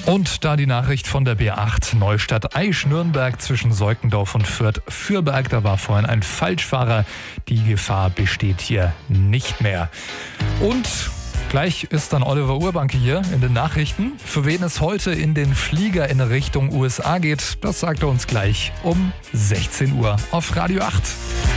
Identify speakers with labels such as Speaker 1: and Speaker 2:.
Speaker 1: Und da die Nachricht von der B8 Neustadt-Aisch-Nürnberg zwischen Seukendorf und Fürth-Fürberg. Da war vorhin ein Falschfahrer. Die Gefahr besteht hier nicht mehr. Und gleich ist dann Oliver Urbanke hier in den Nachrichten. Für wen es heute in den Flieger in Richtung USA geht, das sagt er uns gleich um 16 Uhr auf Radio 8.